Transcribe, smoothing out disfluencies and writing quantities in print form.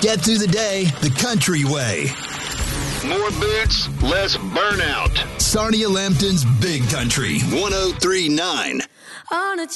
Get through the day the country way. More boots, less burnout. Sarnia Lambton's Big Country 103.9. On a